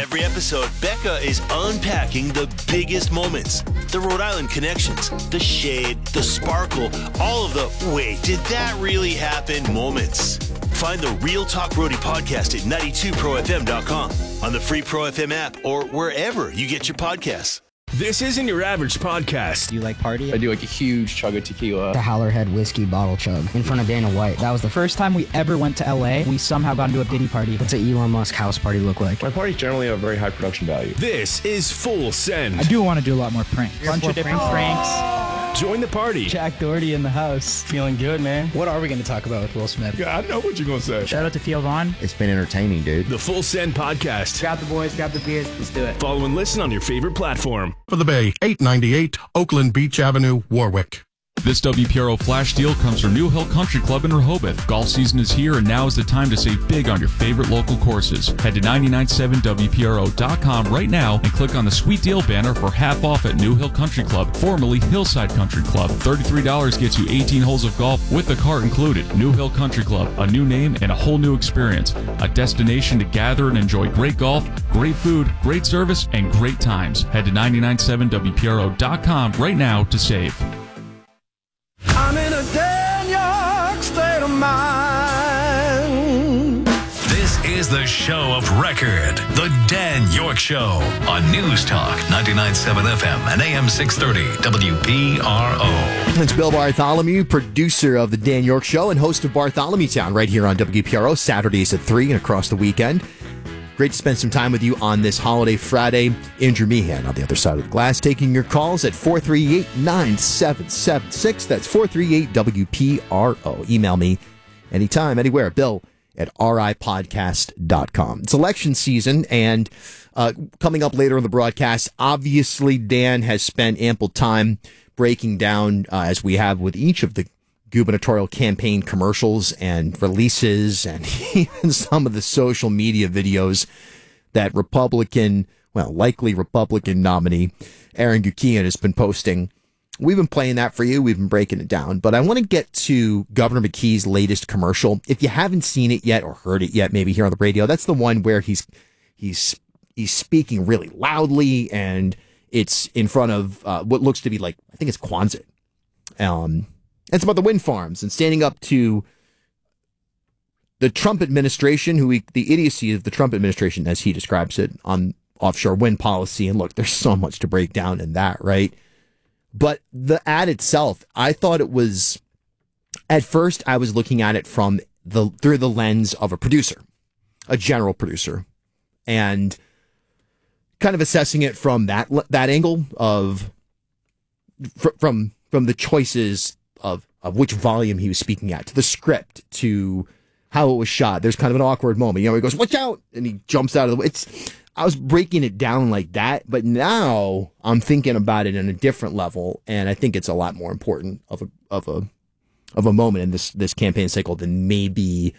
Every episode, Becca is unpacking the biggest moments, the Rhode Island connections, the shade, the sparkle, all of the wait, did that really happen moments. Find the Real Talk Roadie podcast at 92profm.com, on the free Pro FM app, or wherever you get your podcasts. This isn't your average podcast. Do you like party? I do like a huge chug of tequila. The Howlerhead whiskey bottle chug in front of Dana White. That was the first time we ever went to LA. We somehow got into a Diddy party. What's an Elon Musk house party look like? My parties generally have a very high production value. This is Full Send. I do want to do a lot more pranks. Bunch of different pranks. Join the party. Jack Doherty in the house. Feeling good, man. What are we going to talk about with Will Smith? Yeah, I know what you're going to say. Shout out to Theo Vaughn. It's been entertaining, dude. The Full Send podcast. Grab the boys, grab the beers, let's do it. Follow and listen on your favorite platform. For the Bay, 898 Oakland Beach Avenue, Warwick. This WPRO flash deal comes from New Hill Country Club in Rehoboth. Golf season is here, and now is the time to save big on your favorite local courses. Head to 997WPRO.com right now and click on the sweet deal banner for half off at New Hill Country Club, formerly Hillside Country Club. $33 gets you 18 holes of golf with the cart included. New Hill Country Club, a new name and a whole new experience. A destination to gather and enjoy great golf, great food, great service, and great times. Head to 997WPRO.com right now to save. I'm in a Dan York state of mind. This is the show of record, the Dan York Show, on News Talk 99.7 FM and AM 630 WPRO. It's Bill Bartholomew, producer of the Dan York Show and host of Bartholomew Town right here on WPRO, Saturdays at 3 and across the weekend. Great to spend some time with you on this holiday Friday. Andrew Meehan on the other side of the glass, taking your calls at 438-9776. That's 438-WPRO. Email me anytime, anywhere. Bill at ripodcast.com. It's election season, and coming up later in the broadcast, obviously Dan has spent ample time breaking down, as we have with each of the gubernatorial campaign commercials and releases, and even some of the social media videos that likely Republican nominee Aaron Guckian has been posting. We've been playing that for you. We've been breaking it down. But I want to get to Governor McKee's latest commercial. If you haven't seen it yet or heard it yet, maybe here on the radio, that's the one where he's speaking really loudly, and it's in front of what looks to be like, I think it's Quonset. It's about the wind farms and standing up to the Trump administration, the idiocy of the Trump administration, as he describes it, on offshore wind policy. And look, there's so much to break down in that, right? But the ad itself, I thought it was, at first I was looking at it through the lens of a producer, a general producer, and kind of assessing it from that angle of, from the choices of which volume he was speaking at, to the script, to how it was shot. There's kind of an awkward moment. He goes, "Watch out!" and he jumps out of the way. I was breaking it down like that, but now I'm thinking about it in a different level, and I think it's a lot more important of a moment in this campaign cycle than maybe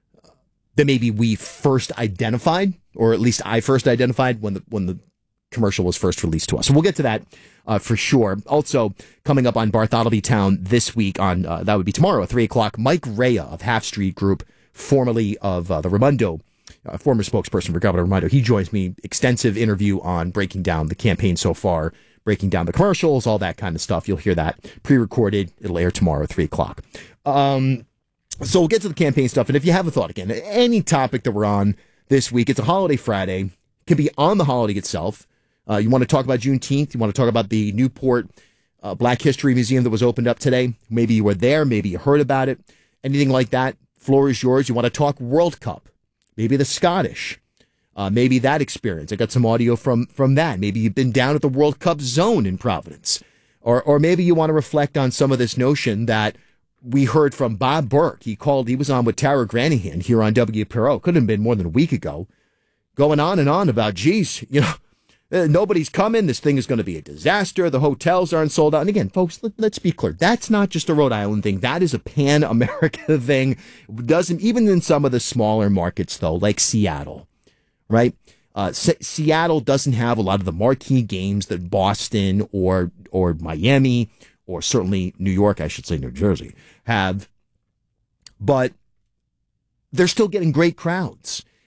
we first identified, or at least I first identified when the commercial was first released to us. So we'll get to that for sure. Also, coming up on Bartholomew Town this week, on that would be tomorrow at 3 o'clock, Mike Rea of Half Street Group, formerly of the Raimondo, former spokesperson for Governor Raimondo. He joins me. Extensive interview on breaking down the campaign so far, breaking down the commercials, all that kind of stuff. You'll hear that pre-recorded. It'll air tomorrow at 3 o'clock. So we'll get to the campaign stuff. And if you have a thought, again, any topic that we're on this week, it's a holiday Friday. It can be on the holiday itself. You want to talk about Juneteenth? You want to talk about the Newport Black History Museum that was opened up today? Maybe you were there. Maybe you heard about it. Anything like that, floor is yours. You want to talk World Cup? Maybe the Scottish. Maybe that experience. I got some audio from that. Maybe you've been down at the World Cup zone in Providence. Or maybe you want to reflect on some of this notion that we heard from Bob Burke. He was on with Tara Granahan here on WPRO. Couldn't have been more than a week ago. Going on and on about, geez, nobody's coming. This thing is going to be a disaster. The hotels aren't sold out. And again, folks, let's be clear. That's not just a Rhode Island thing. That is a pan-America thing. Even in some of the smaller markets, though, like Seattle, right? Seattle doesn't have a lot of the marquee games that Boston or Miami, or certainly New York, I should say New Jersey, have. But they're still getting great crowds.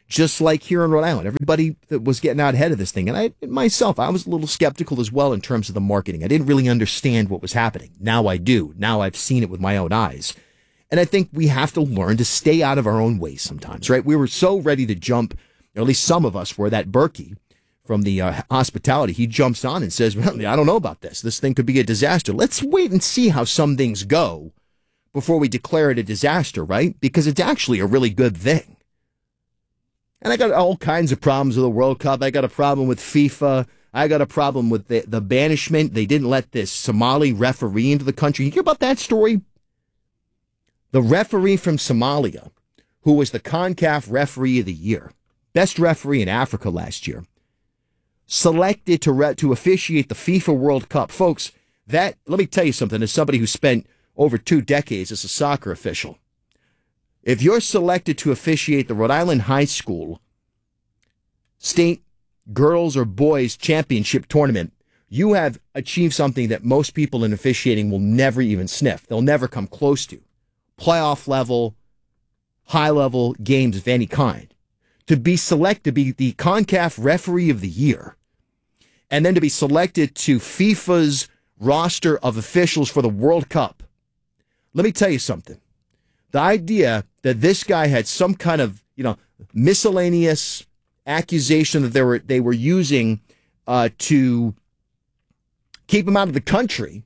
just like here in Rhode Island. Everybody that was getting out ahead of this thing. And I was a little skeptical as well in terms of the marketing. I didn't really understand what was happening. Now I do. Now I've seen it with my own eyes. And I think we have to learn to stay out of our own way sometimes, right? We were so ready to jump, or at least some of us were. That Berkey from the hospitality, he jumps on and says, well, I don't know about this. This thing could be a disaster. Let's wait and see how some things go before we declare it a disaster, right? Because it's actually a really good thing. And I got all kinds of problems with the World Cup. I got a problem with FIFA. I got a problem with the banishment. They didn't let this Somali referee into the country. You hear about that story? The referee from Somalia, who was the CONCACAF Referee of the Year, best referee in Africa last year, selected to officiate the FIFA World Cup. Folks, let me tell you something, as somebody who spent over 2 decades as a soccer official. If you're selected to officiate the Rhode Island High School State Girls or Boys Championship Tournament, you have achieved something that most people in officiating will never even sniff. They'll never come close to. Playoff level, high level games of any kind. To be selected to be the CONCACAF Referee of the Year, and then to be selected to FIFA's roster of officials for the World Cup. Let me tell you something. The idea that this guy had some kind of, miscellaneous accusation that they were using to keep him out of the country,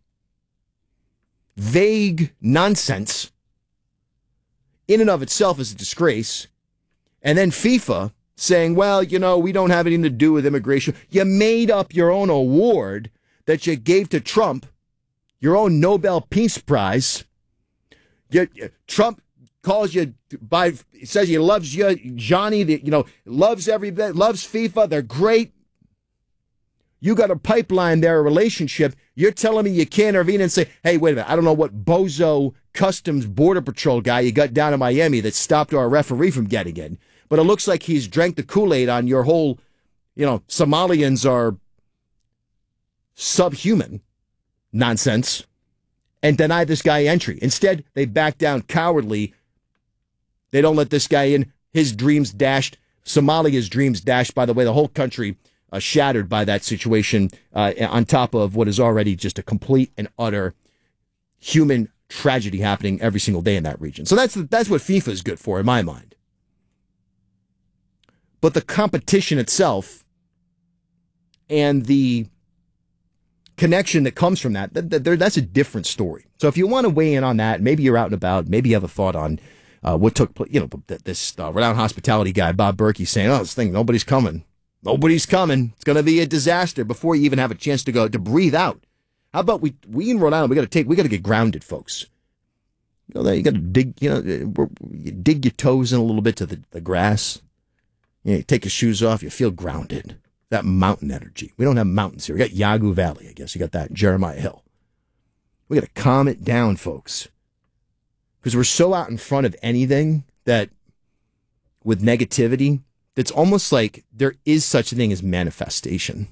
vague nonsense, in and of itself is a disgrace. And then FIFA saying, well, we don't have anything to do with immigration. You made up your own award that you gave to Trump, your own Nobel Peace Prize. Trump calls you says he loves you, Johnny, loves everybody, loves FIFA. They're great. You got a pipeline there, a relationship. You're telling me you can't intervene and say, hey, wait a minute, I don't know what bozo Customs Border Patrol guy you got down in Miami that stopped our referee from getting in. But it looks like he's drank the Kool-Aid on your whole, Somalians are subhuman nonsense and deny this guy entry. Instead, they back down cowardly. They don't let this guy in. His dreams dashed. Somalia's dreams dashed. By the way, the whole country shattered by that situation on top of what is already just a complete and utter human tragedy happening every single day in that region. So that's what FIFA is good for, in my mind. But the competition itself and the connection that comes from that's a different story. So if you want to weigh in on that, maybe you're out and about, maybe you have a thought on what took place. This renowned hospitality guy, Bob Berkey, saying, this thing, nobody's coming. Nobody's coming. It's going to be a disaster before you even have a chance to breathe out. How about we in Rhode Island, we got to get grounded, folks. You got to dig, dig your toes in a little bit to the grass. You take your shoes off, you feel grounded. That mountain energy. We don't have mountains here. We got Yawgoo Valley, I guess. You got that in Jeremiah Hill. We got to calm it down, folks. Because we're so out in front of anything that with negativity, it's almost like there is such a thing as manifestation.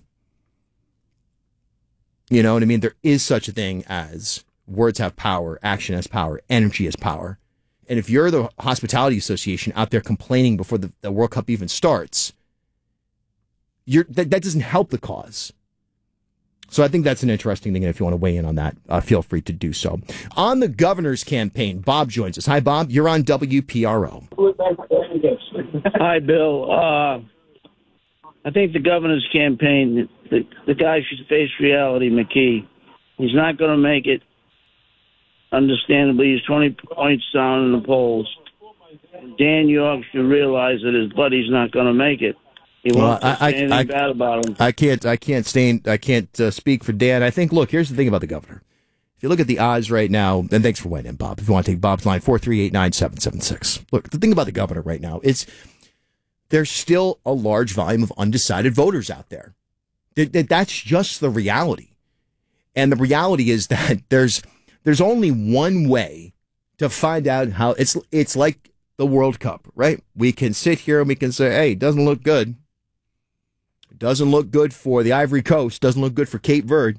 You know what I mean? There is such a thing as words have power, action has power, energy has power. And if you're the Hospitality Association out there complaining before the World Cup even starts, that doesn't help the cause. So I think that's an interesting thing. And if you want to weigh in on that, feel free to do so. On the governor's campaign, Bob joins us. Hi, Bob. You're on WPRO. Hi, Bill. I think the governor's campaign, the guy should face reality, McKee. He's not going to make it. Understandably, he's 20 points down in the polls. Dan York should realize that his buddy's not going to make it. He won't say anything bad about him. I can't speak for Dan. I think, look, here's the thing about the governor. If you look at the odds right now, and thanks for weighing in, Bob. If you want to take Bob's line, 438-9776. Look, the thing about the governor right now is there's still a large volume of undecided voters out there. That's just the reality. And the reality is that there's only one way to find out how it's like the World Cup, right? We can sit here and we can say, hey, it doesn't look good. It doesn't look good for the Ivory Coast. Doesn't look good for Cape Verde.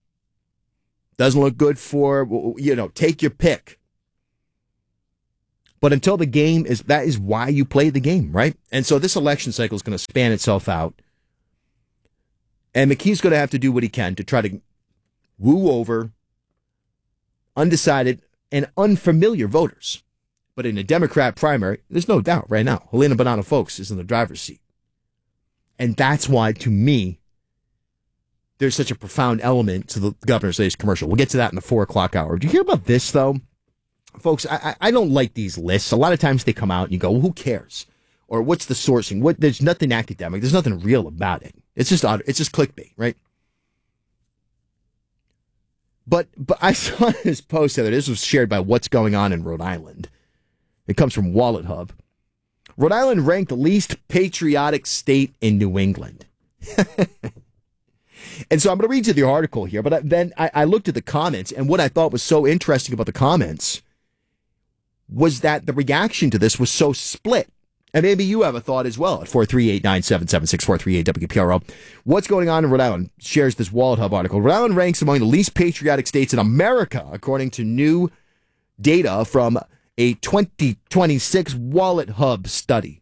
Doesn't look good for, take your pick. But until the game that is why you play the game, right? And so this election cycle is going to span itself out. And McKee's going to have to do what he can to try to woo over undecided and unfamiliar voters. But in a Democrat primary, there's no doubt right now, Helena Bonanno Folks is in the driver's seat. And that's why, to me, there's such a profound element to the governor's latest commercial. We'll get to that in the 4 o'clock hour. Do you hear about this, though? Folks, I don't like these lists. A lot of times they come out and you go, well, who cares? Or what's the sourcing? There's nothing academic. There's nothing real about it. It's just clickbait, right? But I saw this post that this was shared by What's Going On in Rhode Island. It comes from Wallet Hub. Rhode Island ranked the least patriotic state in New England. And so I'm going to read you the article here, but then I looked at the comments, and what I thought was so interesting about the comments was that the reaction to this was so split. And maybe you have a thought as well at 438-9776-438-WPRO. What's Going On in Rhode Island shares this Wallet Hub article. Rhode Island ranks among the least patriotic states in America, according to new data from a 2026 Wallet Hub study.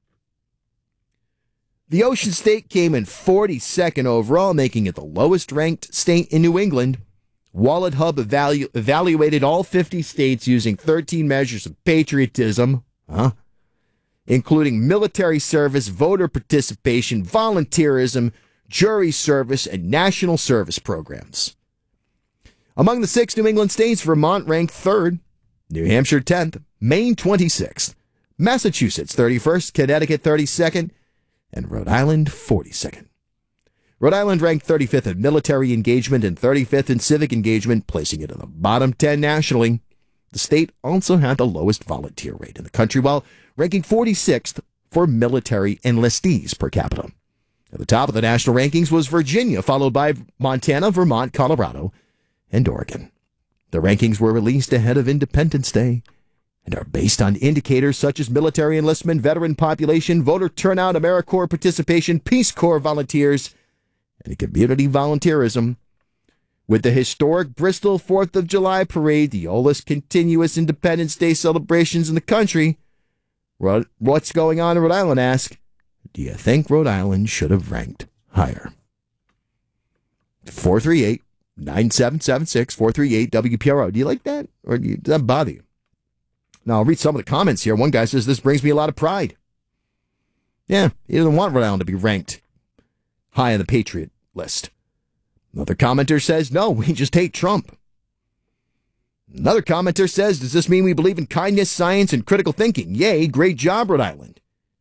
The Ocean State came in 42nd overall, making it the lowest ranked state in New England. Wallet Hub evaluated all 50 states using 13 measures of patriotism, including military service, voter participation, volunteerism, jury service, and national service programs. Among the 6 New England states, Vermont ranked 3rd, New Hampshire 10th, Maine 26th, Massachusetts 31st, Connecticut 32nd, and Rhode Island 42nd. Rhode Island ranked 35th in military engagement and 35th in civic engagement, placing it in the bottom 10 nationally. The state also had the lowest volunteer rate in the country, while ranking 46th for military enlistees per capita. At the top of the national rankings was Virginia, followed by Montana, Vermont, Colorado, and Oregon. The rankings were released ahead of Independence Day and are based on indicators such as military enlistment, veteran population, voter turnout, AmeriCorps participation, Peace Corps volunteers, and community volunteerism. With the historic Bristol 4th of July parade, the oldest continuous Independence Day celebrations in the country, What's Going On in Rhode Island asks, do you think Rhode Island should have ranked higher? 438-9776, 438-WPRO. Do you like that? Or does that bother you? Now, I'll read some of the comments here. One guy says, this brings me a lot of pride. Yeah, he doesn't want Rhode Island to be ranked high on the Patriot list. Another commenter says, no, we just hate Trump. Another commenter says, does this mean we believe in kindness, science, and critical thinking? Yay, great job, Rhode Island.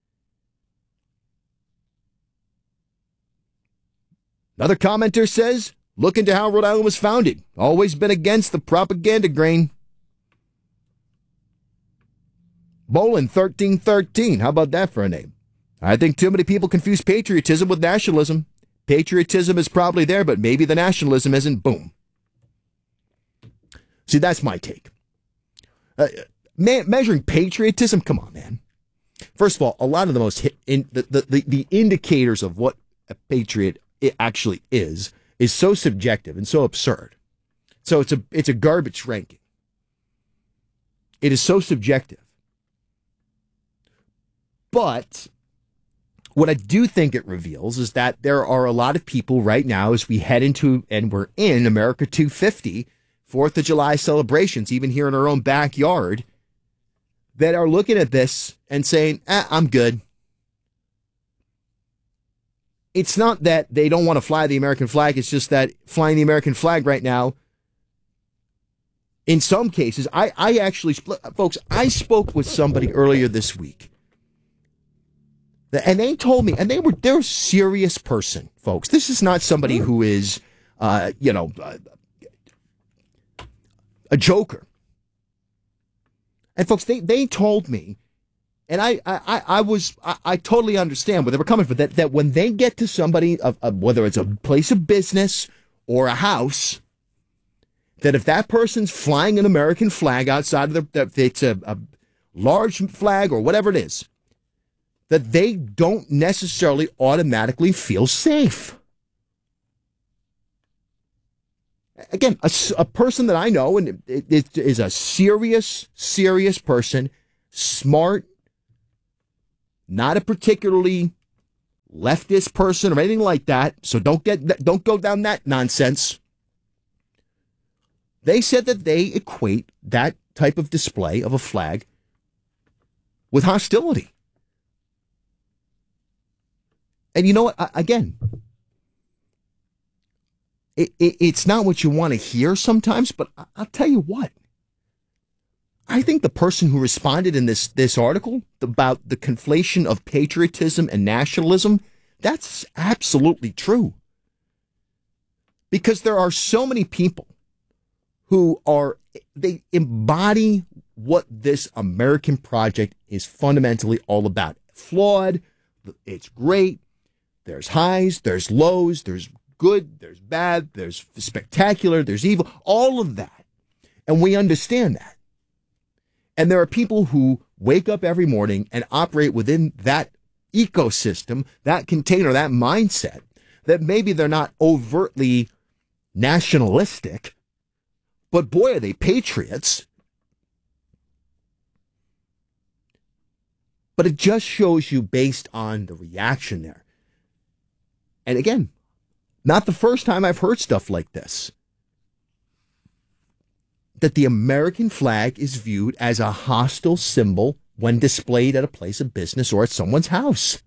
Another commenter says, look into how Rhode Island was founded. Always been against the propaganda grain. Bolin 1313. How about that for a name? I think too many people confuse patriotism with nationalism. Patriotism is probably there, but maybe the nationalism isn't. Boom. See, that's my take. Measuring patriotism, come on, man. First of all, a lot of the most the indicators of what a patriot actually is so subjective and so absurd. So it's a garbage ranking. It is so subjective. But what I do think it reveals is that there are a lot of people right now as we head into, and we're in America 250, 4th of July celebrations, even here in our own backyard, that are looking at this and saying, I'm good. It's not that they don't want to fly the American flag. It's just that flying the American flag right now, in some cases, I actually, folks, I spoke with somebody earlier this week. And they told me, and they're a serious person, folks. This is not somebody who is, a joker. And folks, they told me, and I totally understand where they were coming from, that when they get to somebody, whether it's a place of business or a house, that if that person's flying an American flag outside of it's a large flag or whatever it is, that they don't necessarily automatically feel safe. Again, a person that I know and is a serious person smart, not a particularly leftist person or anything like that, so don't go down that nonsense. They said that they equate that type of display of a flag with hostility. And you know what? Again, it's not what you want to hear sometimes, but I'll tell you what. I think the person who responded in this article about the conflation of patriotism and nationalism, that's absolutely true. Because there are so many people who they embody what this American project is fundamentally all about. Flawed, it's great, there's highs, there's lows, there's good, there's bad, there's spectacular, there's evil, all of that. And we understand that. And there are people who wake up every morning and operate within that ecosystem, that container, that mindset, that maybe they're not overtly nationalistic, but boy, are they patriots. But it just shows you based on the reaction there. And again, not the first time I've heard stuff like this. That the American flag is viewed as a hostile symbol when displayed at a place of business or at someone's house.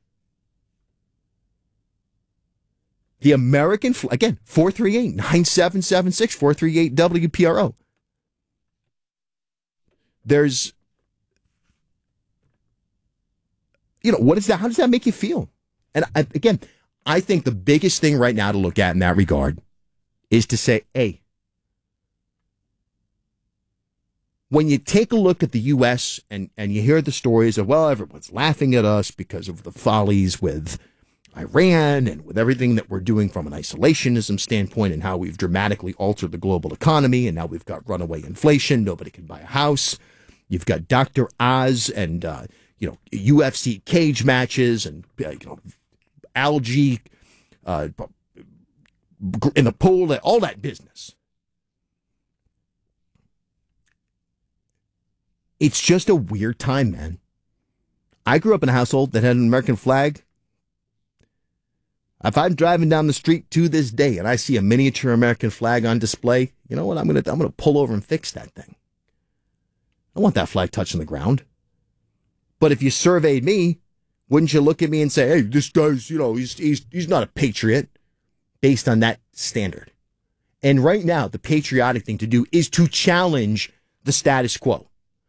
The American flag, again, 438-9776, 438-WPRO. There's, what is that? How does that make you feel? And again, I think the biggest thing right now to look at in that regard is to say, hey, when you take a look at the U.S. and you hear the stories of, well, everyone's laughing at us because of the follies with Iran and with everything that we're doing from an isolationism standpoint and how we've dramatically altered the global economy and now we've got runaway inflation, nobody can buy a house. You've got Dr. Oz and, UFC cage matches and, algae in the pool, all that business. It's just a weird time, man. I grew up in a household that had an American flag. If I'm driving down the street to this day and I see a miniature American flag on display, you know what? I'm gonna pull over and fix that thing. I want that flag touching the ground. But if you surveyed me, wouldn't you look at me and say, "Hey, this guy's, he's not a patriot," based on that standard? And right now, the patriotic thing to do is to challenge the status quo.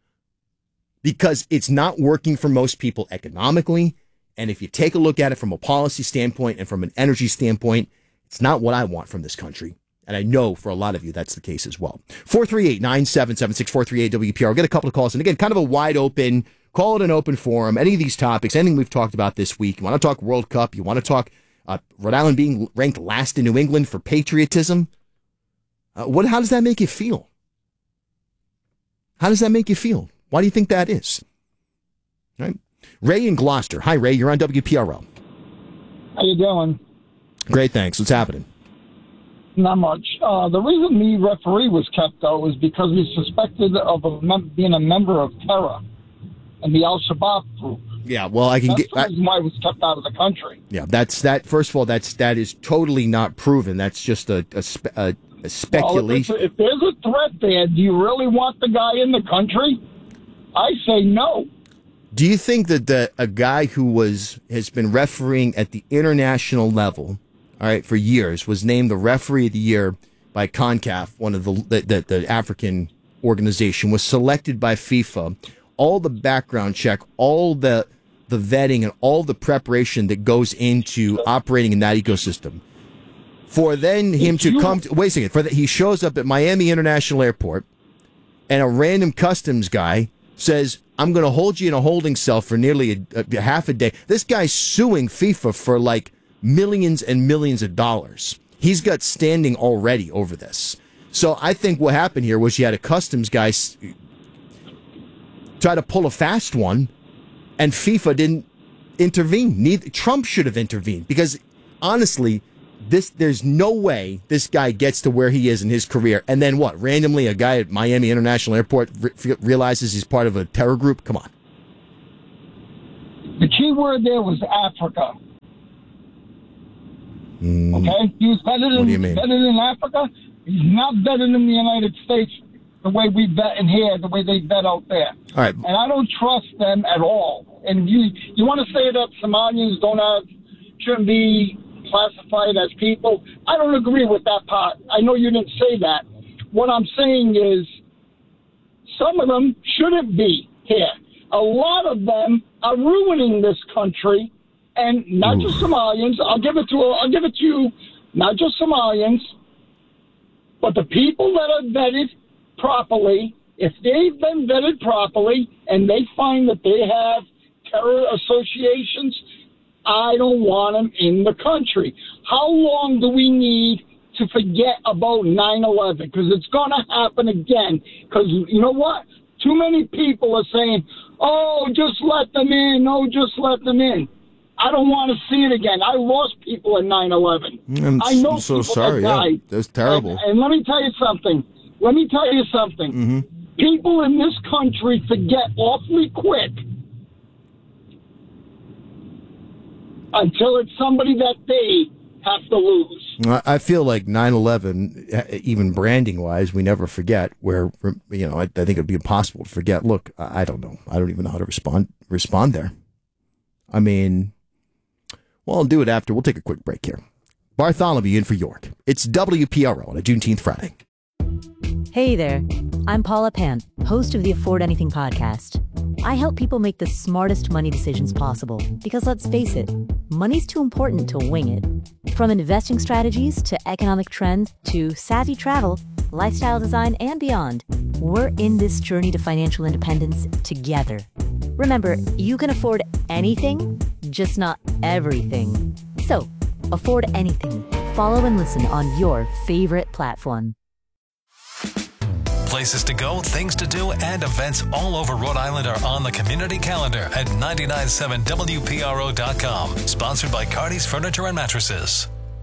Because it's not working for most people economically. And if you take a look at it from a policy standpoint and from an energy standpoint, it's not what I want from this country. And I know for a lot of you, that's the case as well. 438-9776, 438-WPR. I'll get a couple of calls. And again, kind of a wide open, call it an open forum. Any of these topics, anything we've talked about this week. You want to talk World Cup? You want to talk Rhode Island being ranked last in New England for patriotism? How does that make you feel? How does that make you feel? Why do you think that is? Right? Ray in Gloucester. Hi, Ray. You're on WPRO. How you doing? Great, thanks. What's happening? Not much. The reason the referee was kept, though, was because he's suspected of being a member of terror and the Al-Shabaab group. Yeah, well, I can That's the reason why he was kept out of the country. Yeah, that's that. First of all, that is totally not proven. That's just a speculation. Well, if there's a threat there, do you really want the guy in the country? I say no. Do you think that a guy who has been refereeing at the international level, all right, for years, was named the referee of the year by CONCACAF, one of the African organization, was selected by FIFA, all the background check, all the vetting, and all the preparation that goes into operating in that ecosystem, for then him to come to, wait a second, he shows up at Miami International Airport, and a random customs guy says, "I'm going to hold you in a holding cell for nearly a half a day." This guy's suing FIFA for like millions and millions of dollars. He's got standing already over this. So I think what happened here was you had a customs guy try to pull a fast one, and FIFA didn't intervene. Trump should have intervened, because honestly, there's no way this guy gets to where he is in his career. And then what? Randomly, a guy at Miami International Airport realizes he's part of a terror group? Come on. The key word there was Africa. Okay? He was What do you mean? vetted in Africa. He's not vetted in the United States the way we vet in here, the way they vet out there. All right. And I don't trust them at all. And you want to say that Somalians shouldn't be classified as people? I don't agree with that part. I know you didn't say that. What I'm saying is some of them shouldn't be here. A lot of them are ruining this country, and not just Somalians. I'll give it to you. Not just Somalians, but the people that are vetted properly. If they've been vetted properly and they find that they have terror associations, I don't want them in the country. How long do we need to forget about 9/11? Because it's going to happen again. Because you know what? Too many people are saying, oh, just let them in. Oh, just let them in. I don't want to see it again. I lost people in 9/11. I know I'm so people sorry. that died. Yeah, that's terrible. And let me tell you something. Mm-hmm. People in this country forget awfully quick until it's somebody that they have to lose. I feel like 9/11, even branding-wise, we never forget. Where I think it'd be impossible to forget. Look, I don't know. I don't even know how to respond there. I mean, well, I'll do it after. We'll take a quick break here. Bartholomew in for York. It's WPRO on a Juneteenth Friday. Hey there, I'm Paula Pant, host of the Afford Anything podcast. I help people make the smartest money decisions possible because, let's face it, money's too important to wing it. From investing strategies to economic trends to savvy travel, lifestyle design, and beyond, we're in this journey to financial independence together. Remember, you can afford anything, just not everything. So, afford anything. Follow and listen on your favorite platform. Places to go, things to do, and events all over Rhode Island are on the community calendar at 997WPRO.com. Sponsored by Cardi's Furniture and Mattresses.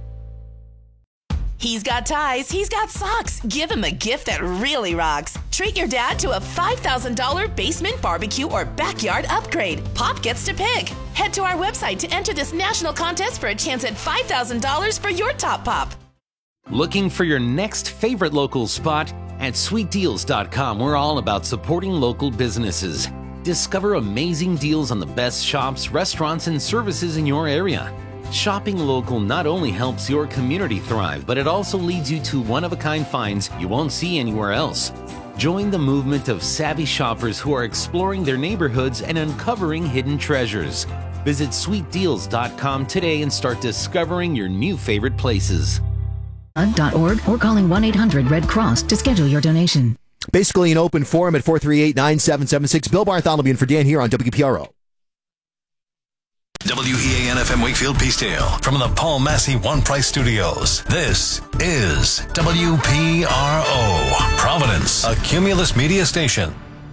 He's got ties, he's got socks. Give him a gift that really rocks. Treat your dad to a $5,000 basement barbecue or backyard upgrade. Pop gets to pick. Head to our website to enter this national contest for a chance at $5,000 for your top pop. Looking for your next favorite local spot? At sweetdeals.com, we're all about supporting local businesses. Discover amazing deals on the best shops, restaurants, and services in your area. Shopping local not only helps your community thrive, but it also leads you to one-of-a-kind finds you won't see anywhere else. Join the movement of savvy shoppers who are exploring their neighborhoods and uncovering hidden treasures. Visit sweetdeals.com today and start discovering your new favorite places. .org or calling 1-800-RED Cross to schedule your donation. Basically an open forum at 438-9776. Bill Bartholomew in for Dan here on WPRO. WEAN-FM Wakefield Peacedale from the Paul Massey One Price Studios. This is WPRO, Providence, a Cumulus media station.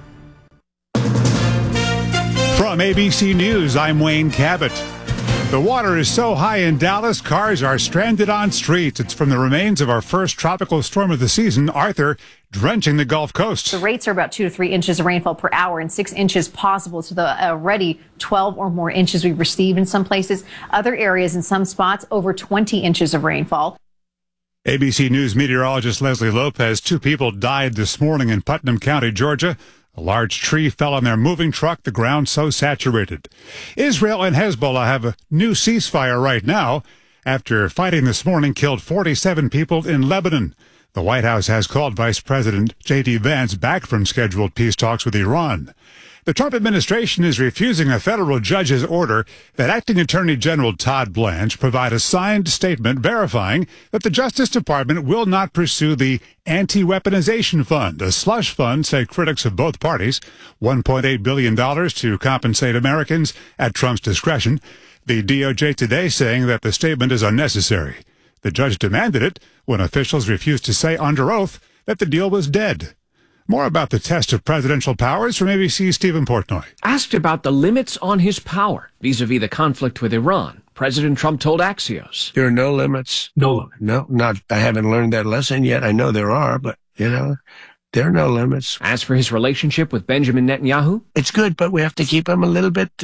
From ABC News, I'm Wayne Cabot. The water is so high in Dallas, cars are stranded on streets. It's from the remains of our first tropical storm of the season, Arthur, drenching the Gulf Coast. The rates are about 2 to 3 inches of rainfall per hour and 6 inches possible to the already 12 or more inches we've received in some places. Other areas in some spots, over 20 inches of rainfall. ABC News meteorologist Leslie Lopez. 2 people died this morning in Putnam County, Georgia. A large tree fell on their moving truck, the ground so saturated. Israel and Hezbollah have a new ceasefire right now after fighting this morning killed 47 people in Lebanon. The White House has called Vice President J.D. Vance back from scheduled peace talks with Iran. The Trump administration is refusing a federal judge's order that Acting Attorney General Todd Blanche provide a signed statement verifying that the Justice Department will not pursue the Anti-Weaponization Fund, a slush fund, say critics of both parties, $1.8 billion to compensate Americans at Trump's discretion. The DOJ today saying that the statement is unnecessary. The judge demanded it when officials refused to say under oath that the deal was dead. More about the test of presidential powers from ABC's Stephen Portnoy. Asked about the limits on his power vis-a-vis the conflict with Iran, President Trump told Axios. There are no limits. No, I haven't learned that lesson yet. I know there are, but, there are no limits. As for his relationship with Benjamin Netanyahu? It's good, but we have to keep him a little bit,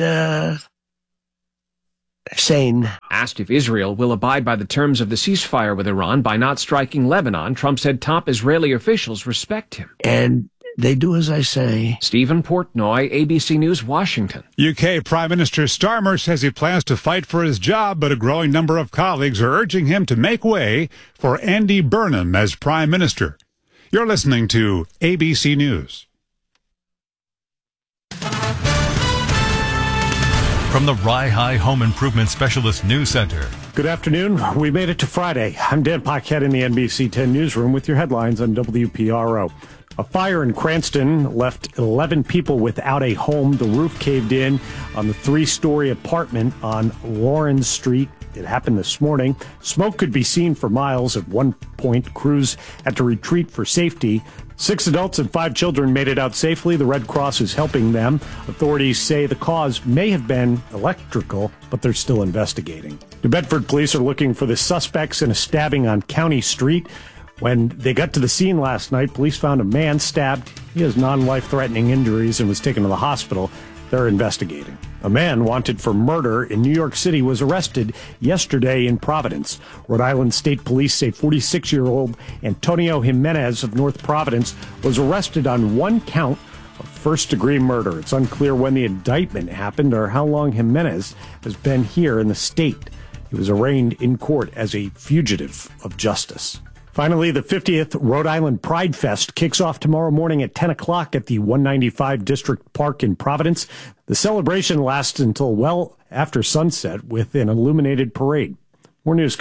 sane. Asked if Israel will abide by the terms of the ceasefire with Iran by not striking Lebanon, Trump said top Israeli officials respect him. And they do as I say. Stephen Portnoy, ABC News, Washington. UK Prime Minister Starmer says he plans to fight for his job, but a growing number of colleagues are urging him to make way for Andy Burnham as Prime Minister. You're listening to ABC News. From the Rye High Home Improvement Specialist News Center. Good afternoon. We made it to Friday. I'm Dan Paquette in the NBC 10 newsroom with your headlines on WPRO. A fire in Cranston left 11 people without a home. The roof caved in on the 3-story apartment on Lawrence Street. It happened this morning. Smoke could be seen for miles. At one point, crews had to retreat for safety. 6 adults and 5 children made it out safely. The Red Cross is helping them. Authorities say the cause may have been electrical, but they're still investigating. New Bedford police are looking for the suspects in a stabbing on County Street. When they got to the scene last night, police found a man stabbed. He has non-life-threatening injuries and was taken to the hospital. They're investigating. A man wanted for murder in New York City was arrested yesterday in Providence. Rhode Island State Police say 46-year-old Antonio Jimenez of North Providence was arrested on 1 count of first-degree murder. It's unclear when the indictment happened or how long Jimenez has been here in the state. He was arraigned in court as a fugitive of justice. Finally, the 50th Rhode Island Pride Fest kicks off tomorrow morning at 10 o'clock at the 195 District Park in Providence. The celebration lasts until well after sunset with an illuminated parade. More news.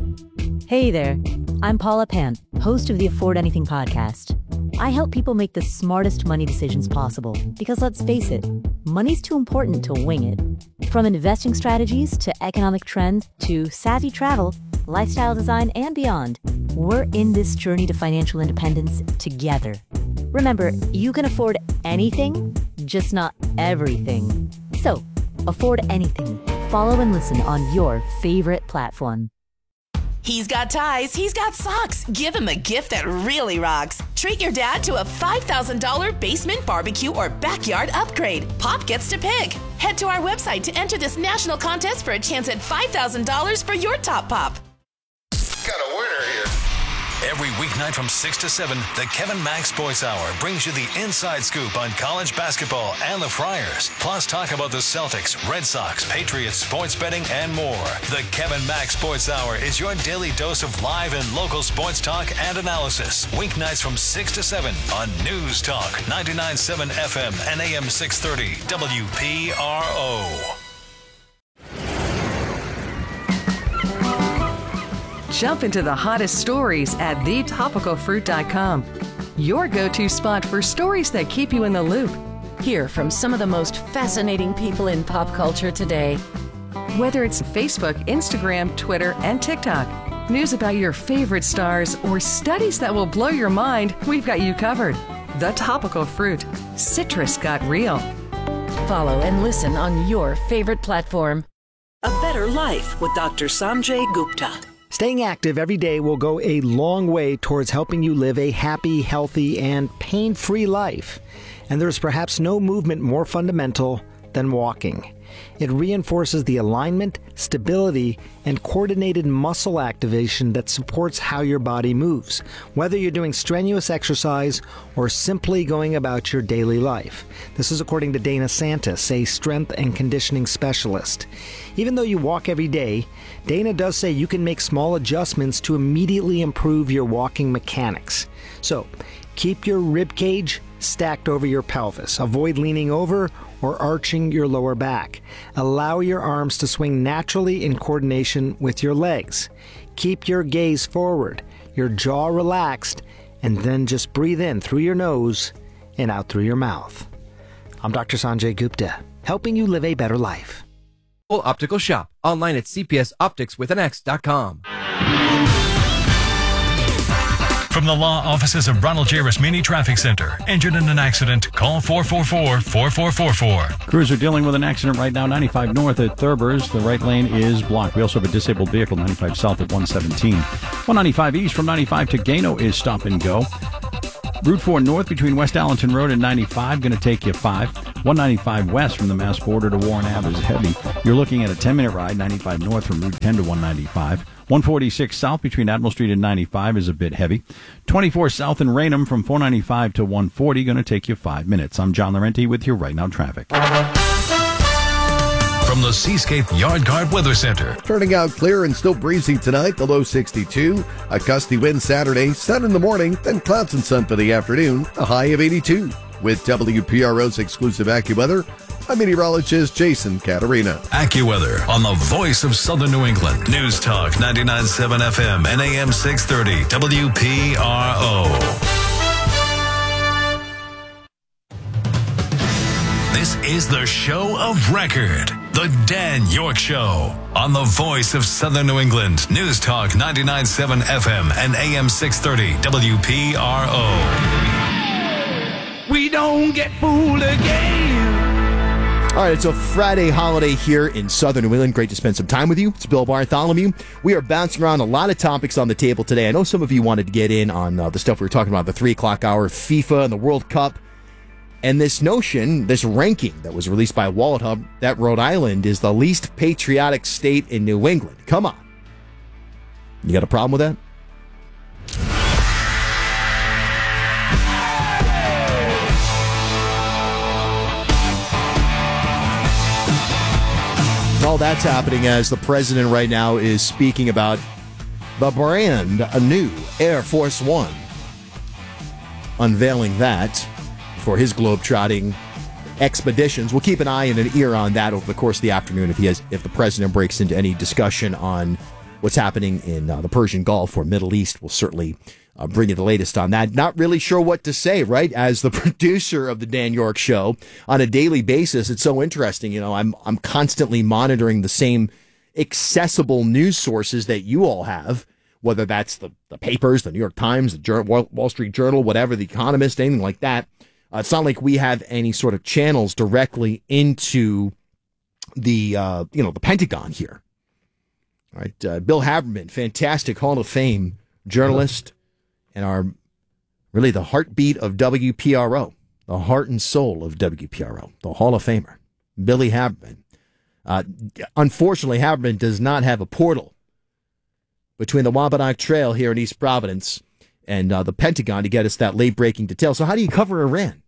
Hey there, I'm Paula Pant, host of the Afford Anything podcast. I help people make the smartest money decisions possible because let's face it, money's too important to wing it. From investing strategies to economic trends to savvy travel, lifestyle design, and beyond, we're in this journey to financial independence together. Remember, you can afford anything, just not everything. So, afford anything. Follow and listen on your favorite platform. He's got ties, he's got socks. Give him a gift that really rocks. Treat your dad to a $5,000 basement barbecue or backyard upgrade. Pop gets to pick. Head to our website to enter this national contest for a chance at $5,000 for your top pop. Got a winner here. Every weeknight from 6 to 7, the Kevin Mack Sports Hour brings you the inside scoop on college basketball and the Friars. Plus, talk about the Celtics, Red Sox, Patriots, sports betting, and more. The Kevin Mack Sports Hour is your daily dose of live and local sports talk and analysis. Weeknights from 6 to 7 on News Talk 99.7 FM and AM 630 WPRO. Jump into the hottest stories at thetopicalfruit.com. Your go-to spot for stories that keep you in the loop. Hear from some of the most fascinating people in pop culture today. Whether it's Facebook, Instagram, Twitter, and TikTok, news about your favorite stars, or studies that will blow your mind, we've got you covered. The Topical Fruit. Citrus got real. Follow and listen on your favorite platform. A Better Life with Dr. Sanjay Gupta. Staying active every day will go a long way towards helping you live a happy, healthy, and pain-free life. And there's perhaps no movement more fundamental than walking. It reinforces the alignment, stability, and coordinated muscle activation that supports how your body moves, whether you're doing strenuous exercise or simply going about your daily life. This is according to Dana Santis, a strength and conditioning specialist. Even though you walk every day, Dana does say you can make small adjustments to immediately improve your walking mechanics. So, keep your rib cage stacked over your pelvis. Avoid leaning over or arching your lower back. Allow your arms to swing naturally in coordination with your legs. Keep your gaze forward, your jaw relaxed, and then just breathe in through your nose and out through your mouth. I'm Dr. Sanjay Gupta, helping you live a better life. Optical Shop, online at cpsopticswithanx.com. From the law offices of Ronald J. Rasmini Traffic Center. Injured in an accident? Call 444-4444. Crews are dealing with an accident right now, 95 north at Thurbers. The right lane is blocked. We also have a disabled vehicle, 95 south at 117. 195 east from 95 to Gano is stop and go. Route 4 north between West Allenton Road and 95, going to take you 5. 195 west from the Mass border to Warren Ave is heavy. You're looking at a 10-minute ride, 95 north from Route 10 to 195. 146 south between Admiral Street and 95 is a bit heavy. 24 south in Raynham from 495 to 140, going to take you 5 minutes. I'm John Laurenti with your Right Now traffic. From the Seascape Yard Guard Weather Center. Turning out clear and still breezy tonight, the low 62. A gusty wind Saturday, sun in the morning, then clouds and sun for the afternoon, a high of 82. With WPRO's exclusive AccuWeather, I'm meteorologist Jason Caterina. AccuWeather on the voice of Southern New England. News Talk 99.7 FM and AM 630 WPRO. This is the show of record. The Dan York Show on the voice of Southern New England. News Talk 99.7 FM and AM 630 WPRO. We don't get fooled again. All right, it's a Friday holiday here in Southern New England. Great to spend some time with you. It's Bill Bartholomew. We are bouncing around a lot of topics on the table today. I know some of you wanted to get in on the stuff we were talking about, the 3 o'clock hour, FIFA and the World Cup. And this notion, this ranking that was released by Wallet Hub, that Rhode Island is the least patriotic state in New England. Come on. You got a problem with that? All that's happening as the president right now is speaking about the brand new Air Force One. Unveiling that for his globe-trotting expeditions. We'll keep an eye and an ear on that over the course of the afternoon if the president breaks into any discussion on what's happening in the Persian Gulf or Middle East. We'll certainly bring you the latest on that. Not really sure what to say, right? As the producer of the Dan York Show on a daily basis, it's so interesting. You know, I'm constantly monitoring the same accessible news sources that you all have, whether that's the papers, the New York Times, the Wall Street Journal, whatever, the Economist, anything like that. It's not like we have any sort of channels directly into the Pentagon here. All right, Bill Haberman, fantastic Hall of Fame journalist, and really the heartbeat of WPRO, the heart and soul of WPRO, the Hall of Famer, Billy Haberman. Unfortunately, Haberman does not have a portal between the Wampanoag Trail here in East Providence and the Pentagon to get us that late-breaking detail. So how do you cover Iran?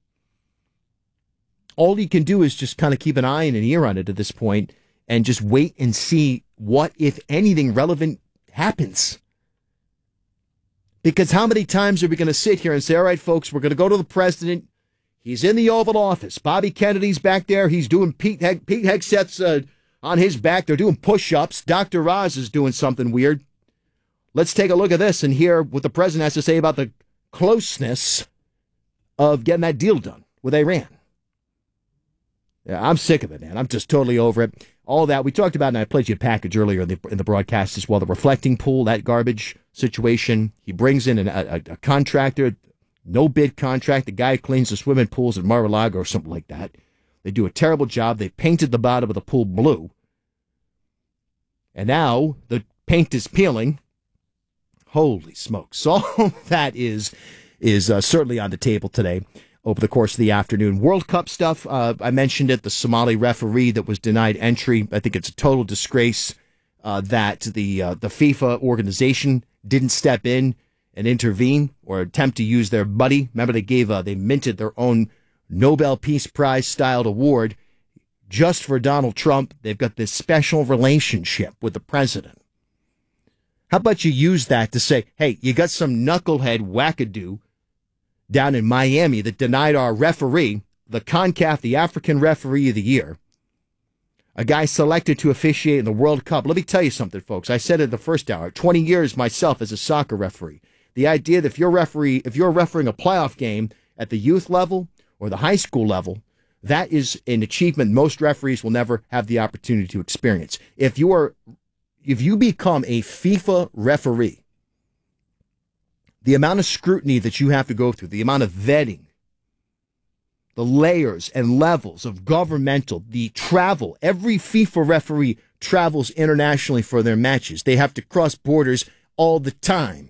All you can do is just kind of keep an eye and an ear on it at this point and just wait and see what, if anything, relevant happens. Because how many times are we going to sit here and say, all right, folks, we're going to go to the president. He's in the Oval Office. Bobby Kennedy's back there. He's doing Pete Hegseth's on his back. They're doing push-ups. Dr. Oz is doing something weird. Let's take a look at this and hear what the president has to say about the closeness of getting that deal done with Iran. Yeah, I'm sick of it, man. I'm just totally over it. All that we talked about, and I played you a package earlier in the broadcast as well, the reflecting pool, that garbage situation. He brings in a contractor, no bid contract. The guy cleans the swimming pools at Mar-a-Lago or something like that. They do a terrible job. They painted the bottom of the pool blue. And now the paint is peeling. Holy smokes. So all that is certainly on the table today over the course of the afternoon. World Cup stuff, I mentioned it, the Somali referee that was denied entry. I think it's a total disgrace that the FIFA organization didn't step in and intervene or attempt to use their buddy. Remember, they minted their own Nobel Peace Prize styled award just for Donald Trump. They've got this special relationship with the president. How about you use that to say, hey, you got some knucklehead wackadoo down in Miami that denied our referee, the CONCACAF, the African Referee of the Year, a guy selected to officiate in the World Cup. Let me tell you something, folks. I said it the first hour, 20 years myself as a soccer referee. The idea that if you're refereeing a playoff game at the youth level or the high school level, that is an achievement most referees will never have the opportunity to experience. If you become a FIFA referee, the amount of scrutiny that you have to go through, the amount of vetting, the layers and levels of governmental, the travel. Every FIFA referee travels internationally for their matches. They have to cross borders all the time.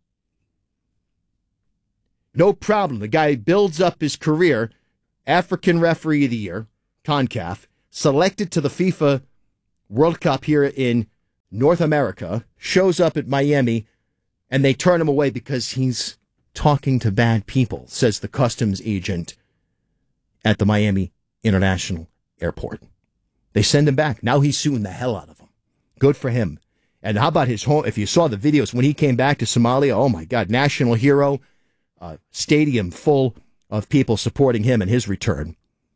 No problem. The guy builds up his career, African Referee of the Year, CONCACAF, selected to the FIFA World Cup here in North America, shows up at Miami, and they turn him away because he's talking to bad people, says the customs agent at the Miami International Airport. They send him back. Now he's suing the hell out of them. Good for him. And how about his home? If you saw the videos when he came back to Somalia, oh my God, national hero, stadium full of people supporting him and his return.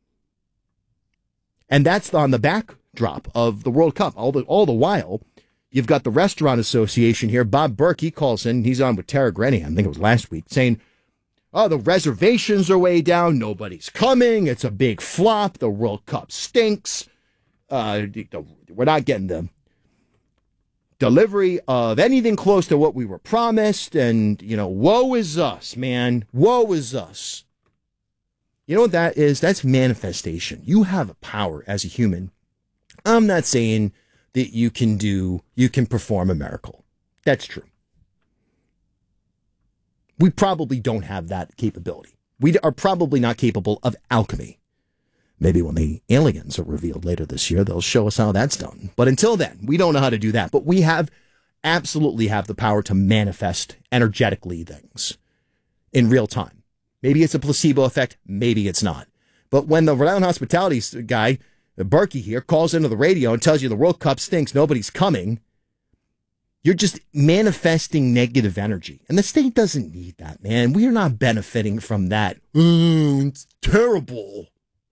And that's on the backdrop of the World Cup. All the while, you've got the Restaurant Association here. Bob Burke, he calls in. He's on with Tara Grenihan, I think it was last week, saying, oh, the reservations are way down. Nobody's coming. It's a big flop. The World Cup stinks. We're not getting the delivery of anything close to what we were promised. And, woe is us, man. Woe is us. You know what that is? That's manifestation. You have a power as a human. I'm not saying that you can perform a miracle. That's true. We probably don't have that capability. We are probably not capable of alchemy. Maybe when the aliens are revealed later this year, they'll show us how that's done. But until then, we don't know how to do that. But we absolutely have the power to manifest energetically things in real time. Maybe it's a placebo effect. Maybe it's not. But when the Rhode Island Hospitality guy, Berkey here, calls into the radio and tells you the World Cup stinks, nobody's coming, you're just manifesting negative energy. And the state doesn't need that, man. We are not benefiting from that. It's terrible.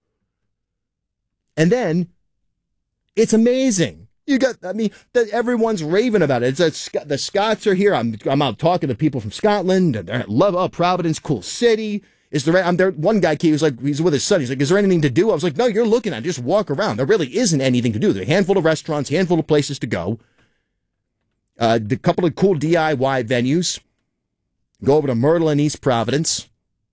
And then it's amazing. Everyone's raving about it. The Scots are here. I'm out talking to people from Scotland. And they love Providence, cool city. One guy, he's with his son. He's like, is there anything to do? I was like, no, you're looking at it. Just walk around. There really isn't anything to do. There are a handful of restaurants, a handful of places to go. A couple of cool DIY venues. Go over to Myrtle and East Providence.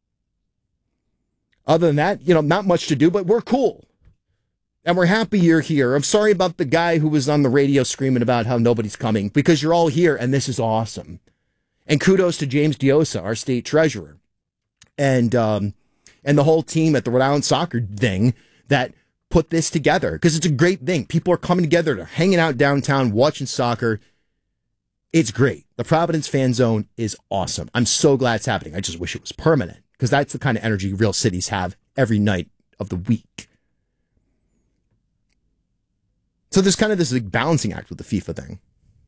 Other than that, not much to do, but we're cool. And we're happy you're here. I'm sorry about the guy who was on the radio screaming about how nobody's coming, because you're all here, and this is awesome. And kudos to James Diosa, our state treasurer, and the whole team at the Rhode Island soccer thing that put this together, because it's a great thing. People are coming together, they're hanging out downtown, watching soccer. It's great. The Providence Fan Zone is awesome. I'm so glad it's happening. I just wish it was permanent, because that's the kind of energy real cities have every night of the week. So there's kind of this balancing act with the FIFA thing.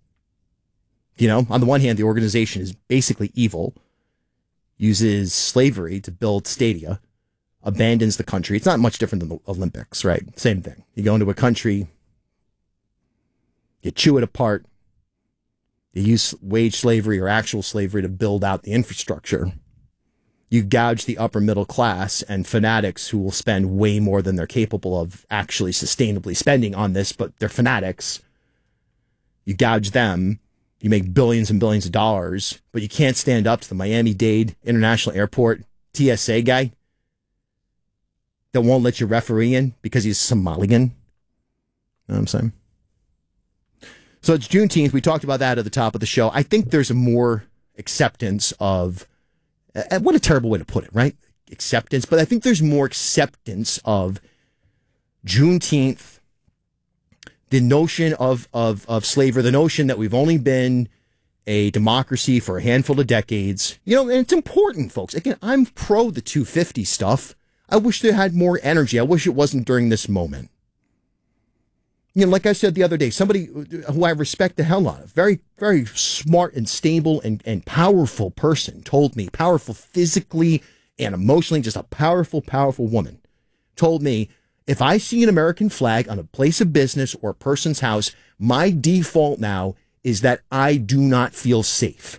On the one hand, the organization is basically evil, uses slavery to build stadia, abandons the country. It's not much different than the Olympics, right? Same thing. You go into a country, you chew it apart, you use wage slavery or actual slavery to build out the infrastructure. You gouge the upper middle class and fanatics who will spend way more than they're capable of actually sustainably spending on this, but they're fanatics. You gouge them. You make billions and billions of dollars, but you can't stand up to the Miami-Dade International Airport TSA guy that won't let you referee in because he's Somalian. You know what I'm saying? So it's Juneteenth. We talked about that at the top of the show. I think there's a more acceptance of, what a terrible way to put it, right? Acceptance. But I think there's more acceptance of Juneteenth, the notion of slavery, the notion that we've only been a democracy for a handful of decades. And it's important, folks. Again, I'm pro the 250 stuff. I wish they had more energy. I wish it wasn't during this moment. Like I said the other day, somebody who I respect the hell out of, very, very smart and stable and powerful person told me, powerful physically and emotionally, just a powerful, powerful woman, told me, if I see an American flag on a place of business or a person's house, my default now is that I do not feel safe.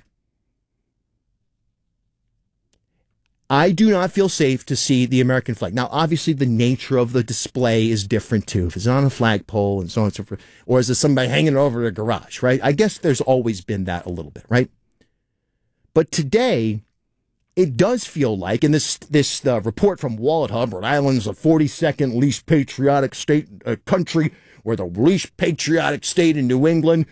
I do not feel safe to see the American flag. Now, obviously, the nature of the display is different, too. If it's on a flagpole and so on and so forth, or is it somebody hanging over a garage, right? I guess there's always been that a little bit, right? But today, it does feel like, and this report from Wallet Hub, Rhode Island's the 42nd least patriotic state country. We're the least patriotic state in New England.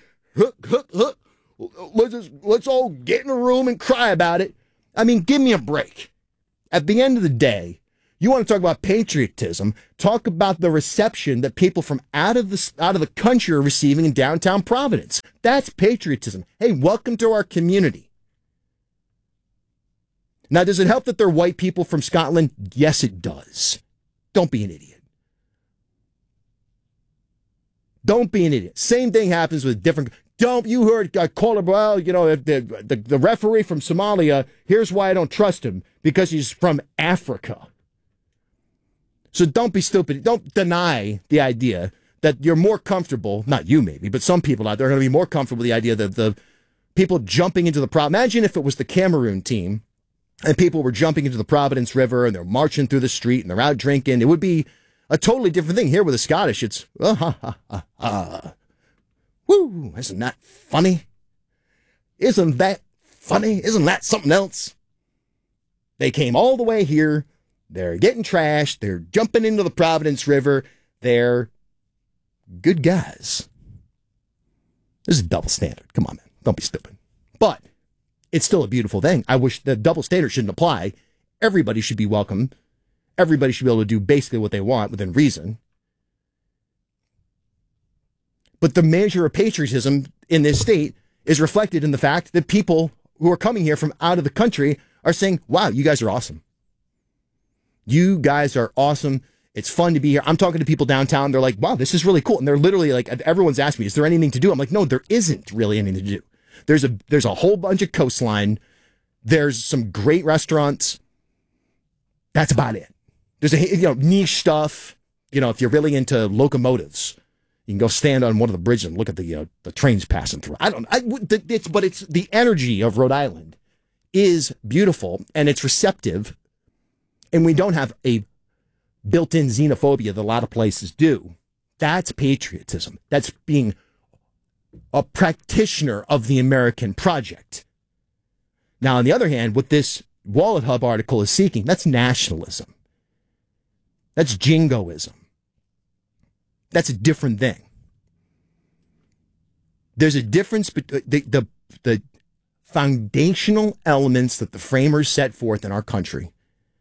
Let's all get in a room and cry about it. I mean, give me a break. At the end of the day, you want to talk about patriotism, talk about the reception that people from out of the country are receiving in downtown Providence. That's patriotism. Hey, welcome to our community. Now, does it help that they're white people from Scotland? Yes, it does. Don't be an idiot. Don't be an idiot. Same thing happens with different... You heard Colin, well, the referee from Somalia, here's why I don't trust him, because he's from Africa. So don't be stupid. Don't deny the idea that you're more comfortable, not you maybe, but some people out there are going to be more comfortable with the idea that the people jumping into the... Imagine if it was the Cameroon team and people were jumping into the Providence River and they're marching through the street and they're out drinking. It would be a totally different thing. Here with the Scottish, it's... Woo, isn't that funny? Isn't that funny? Isn't that something else? They came all the way here. They're getting trashed. They're jumping into the Providence River. They're good guys. This is a double standard. Come on, man. Don't be stupid. But it's still a beautiful thing. I wish the double standard shouldn't apply. Everybody should be welcome. Everybody should be able to do basically what they want within reason. But the measure of patriotism in this state is reflected in the fact that people who are coming here from out of the country are saying, wow, you guys are awesome. You guys are awesome. It's fun to be here. I'm talking to people downtown. They're like, wow, this is really cool. And they're literally like, everyone's asked me, is there anything to do? I'm like, no, there isn't really anything to do. There's a whole bunch of coastline. There's some great restaurants. That's about it. There's a niche stuff. If you're really into locomotives, you can go stand on one of the bridges and look at the trains passing through. But it's the energy of Rhode Island is beautiful and it's receptive, and we don't have a built-in xenophobia that a lot of places do. That's patriotism. That's being a practitioner of the American project. Now, on the other hand, what this Wallet Hub article is seeking, that's nationalism. That's jingoism. That's a different thing. There's a difference between the foundational elements that the framers set forth in our country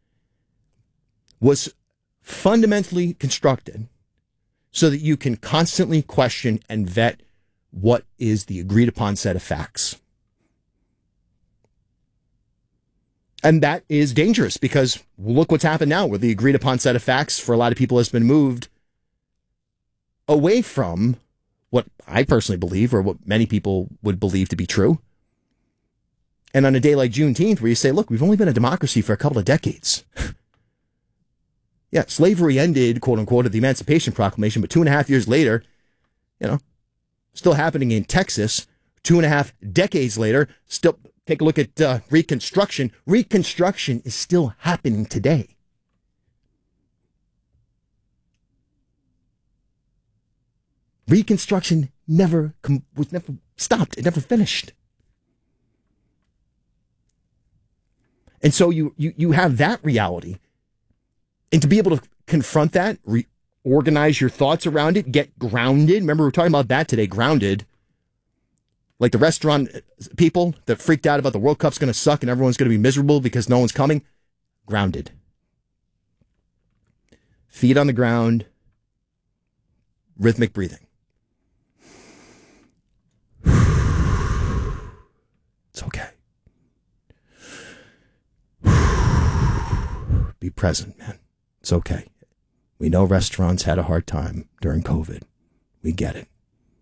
was fundamentally constructed so that you can constantly question and vet what is the agreed upon set of facts. And that is dangerous because look what's happened now, where the agreed upon set of facts for a lot of people has been moved away from what I personally believe, or what many people would believe to be true. And on a day like Juneteenth, where you say, look, we've only been a democracy for a couple of decades. Yeah, slavery ended, quote unquote, at the Emancipation Proclamation, but 2.5 years later, still happening in Texas. 2.5 decades later, still take a look at Reconstruction. Reconstruction is still happening today. Reconstruction was never stopped. It never finished. And so you have that reality. And to be able to confront that, organize your thoughts around it, get grounded. Remember, we were talking about that today, grounded. Like the restaurant people that freaked out about the World Cup's going to suck and everyone's going to be miserable because no one's coming. Grounded. Feet on the ground. Rhythmic breathing. It's okay. Be present, man. It's okay. We know restaurants had a hard time during COVID. We get it.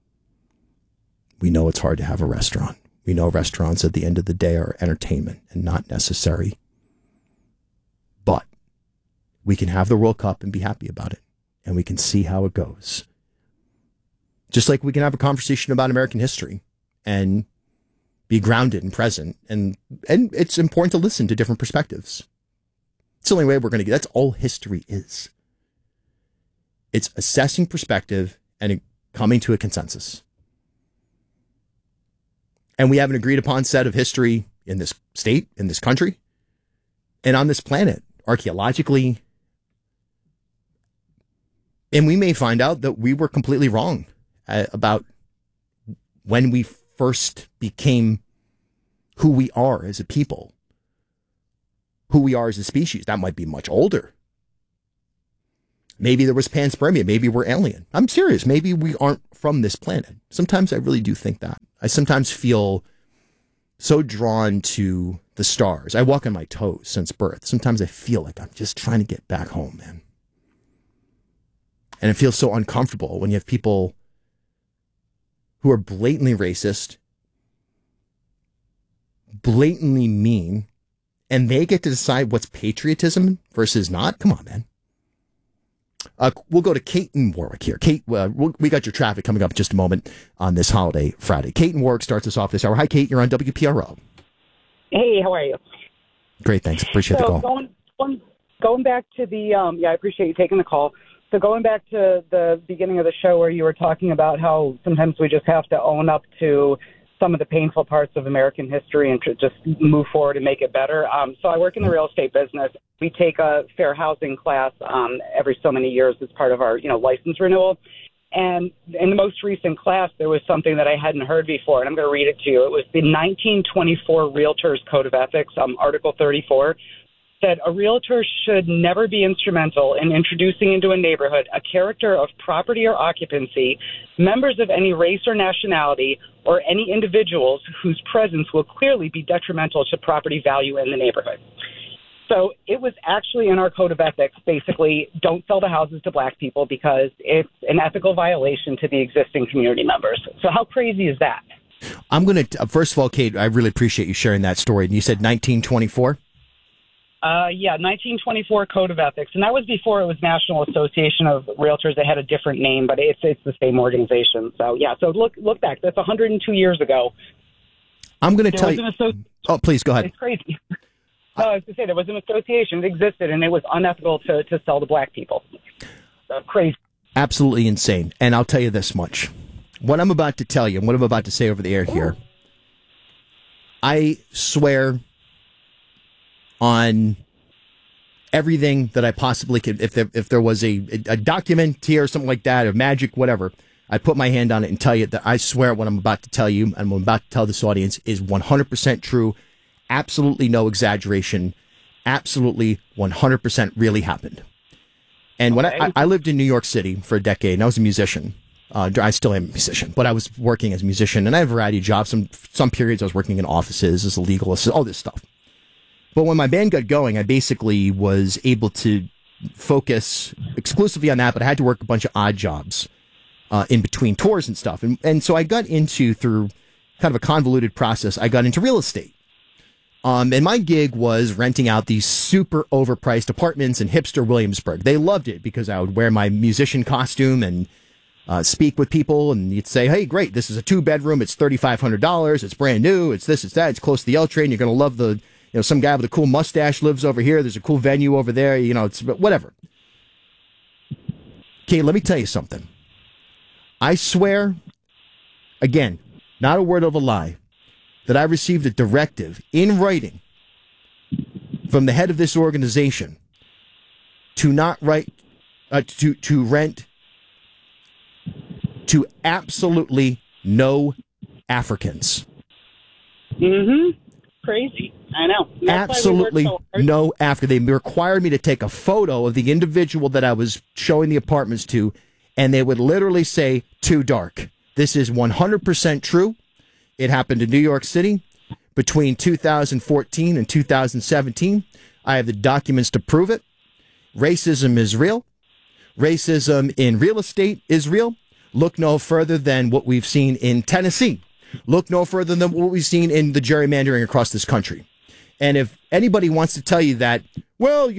We know it's hard to have a restaurant. We know restaurants at the end of the day are entertainment and not necessary. But we can have the World Cup and be happy about it. And we can see how it goes. Just like we can have a conversation about American history and be grounded and present. And it's important to listen to different perspectives. It's the only way we're going to get. That's all history is. It's assessing perspective and coming to a consensus. And we have an agreed upon set of history in this state, in this country, and on this planet, archaeologically. And we may find out that we were completely wrong about when we first became who we are as a people, who we are as a species. That might be much older. Maybe there was panspermia. Maybe we're alien. I'm serious. Maybe we aren't from this planet. Sometimes I really do think that. I sometimes feel so drawn to the stars. I walk on my toes since birth. Sometimes I feel like I'm just trying to get back home, man. And it feels so uncomfortable when you have people who are blatantly racist, blatantly mean, and they get to decide what's patriotism versus not. Come on, man. We'll go to Kate in Warwick here. Kate, we got your traffic coming up in just a moment on this holiday Friday. Kate in Warwick starts us off this hour. Hi, Kate. You're on WPRO. Hey, how are you? Great, thanks. Appreciate the call. Going back to the, I appreciate you taking the call. So going back to the beginning of the show where you were talking about how sometimes we just have to own up to some of the painful parts of American history and to just move forward and make it better. So I work in the real estate business. We take a fair housing class every so many years as part of our, license renewal. And in the most recent class, there was something that I hadn't heard before, and I'm going to read it to you. It was the 1924 Realtors Code of Ethics, Article 34. Said a realtor should never be instrumental in introducing into a neighborhood a character of property or occupancy, members of any race or nationality, or any individuals whose presence will clearly be detrimental to property value in the neighborhood. So it was actually in our code of ethics, basically, don't sell the houses to black people because it's an ethical violation to the existing community members. So how crazy is that? I'm going to, first of all, Kate, I really appreciate you sharing that story. And you said 1924? 1924 Code of Ethics. And that was before it was National Association of Realtors. They had a different name, but it's the same organization. So, so look back. That's 102 years ago. I'm going to tell you. Oh, please, go ahead. It's crazy. No, I was going to say, there was an association that existed, and it was unethical to sell to black people. Crazy. Absolutely insane. And I'll tell you this much. What I'm about to tell you, and what I'm about to say over the air here, I swear on everything that I possibly could. If there was a document here or something like that, or magic, whatever, I put my hand on it and tell you that I swear what I'm about to tell you and what I'm about to tell this audience is 100% true. Absolutely no exaggeration. Absolutely 100% really happened. And when I lived in New York City for a decade, and I was a musician. I still am a musician, but I was working as a musician, and I had a variety of jobs. Some periods I was working in offices as a legal assistant, all this stuff. But when my band got going, I basically was able to focus exclusively on that, but I had to work a bunch of odd jobs in between tours and stuff. And so I got into, through kind of a convoluted process, I got into real estate. And my gig was renting out these super overpriced apartments in hipster Williamsburg. They loved it because I would wear my musician costume and speak with people, and you'd say, hey, great, this is a 2-bedroom, it's $3,500, it's brand new, it's this, it's that, it's close to the L train, you're going to love the, some guy with a cool mustache lives over here, there's a cool venue over there, it's whatever. Okay, let me tell you something. I swear, again, not a word of a lie, that I received a directive in writing from the head of this organization to not write, to rent to absolutely no Africans. Mm-hmm. Crazy. I know. Absolutely no African. They required me to take a photo of the individual that I was showing the apartments to, and they would literally say, too dark. This is 100% true. It happened in New York City between 2014 and 2017. I have the documents to prove it. Racism is real. Racism in real estate is real. Look no further than what we've seen in Tennessee. Look no further than what we've seen in the gerrymandering across this country. And if anybody wants to tell you that, well,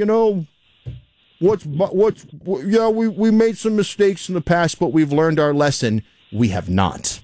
we made some mistakes in the past, but we've learned our lesson. We have not.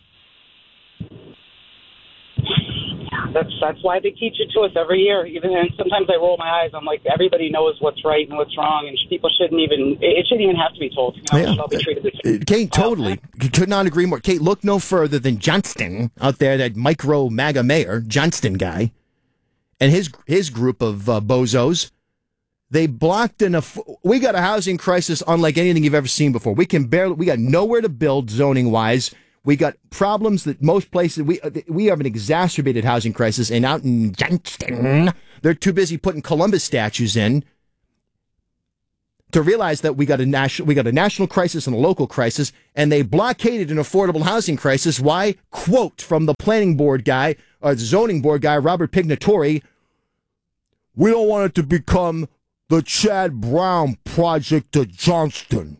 That's why they teach it to us every year. And sometimes I roll my eyes. I'm like, everybody knows what's right and what's wrong, and people shouldn't even have to be told. It should all be treated the same. Kate, totally. Could not agree more. Kate, look no further than Johnston out there, that micro MAGA mayor, Johnston guy. and his group of bozos, they blocked we got a housing crisis unlike anything you've ever seen before. We got nowhere to build zoning wise. We got problems that most places, we have an exacerbated housing crisis, and out in Johnston, they're too busy putting Columbus statues in to realize that we got a national crisis and a local crisis, and they blockaded an affordable housing crisis. Why? Quote from the planning board guy, or the zoning board guy, Robert Pignatore, we don't want it to become the Chad Brown Project to Johnston.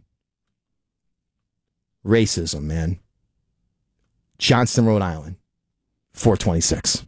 Racism, man. Johnston, Rhode Island, 426.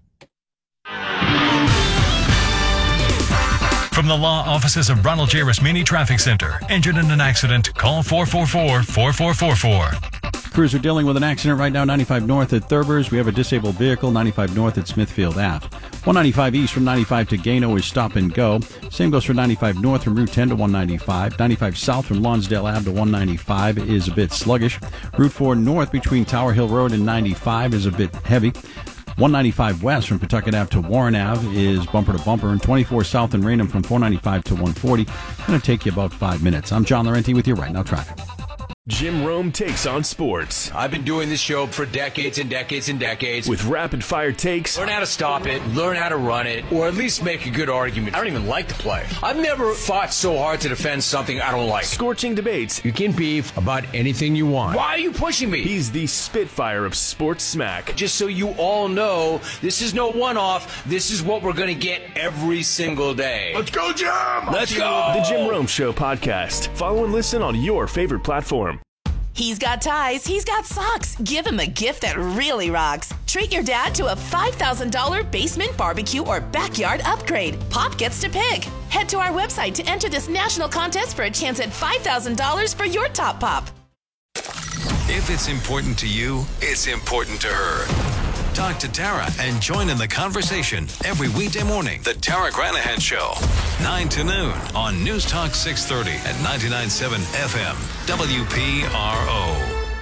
From the law offices of Ronald J. Rasmini Traffic Center. Injured in an accident? Call 444-4444. Crews are dealing with an accident right now, 95 north at Thurbers. We have a disabled vehicle, 95 north at Smithfield Ave. 195 east from 95 to Gano is stop and go. Same goes for 95 north from Route 10 to 195. 95 south from Lonsdale Ave to 195 is a bit sluggish. Route 4 north between Tower Hill Road and 95 is a bit heavy. 195 west from Pawtucket Ave to Warren Ave is bumper to bumper, and 24 south in Raynham from 495 to 140. Going to take you about 5 minutes. I'm John Laurenti with you right now. Traffic. Jim Rome takes on sports. I've been doing this show for decades and decades and decades. With rapid-fire takes. Learn how to stop it, learn how to run it, or at least make a good argument. I don't even like the play. I've never fought so hard to defend something I don't like. Scorching debates. You can beef about anything you want. Why are you pushing me? He's the Spitfire of sports smack. Just so you all know, this is no one-off. This is what we're going to get every single day. Let's go, Jim! Let's go! The Jim Rome Show podcast. Follow and listen on your favorite platform. He's got ties, he's got socks. Give him a gift that really rocks. Treat your dad to a $5,000 basement barbecue or backyard upgrade. Pop gets to pick. Head to our website to enter this national contest for a chance at $5,000 for your top pop. If it's important to you, it's important to her. Talk to Tara and join in the conversation every weekday morning. The Tara Granahan Show, 9 to noon on News Talk 630 at 99.7 FM, WPRO.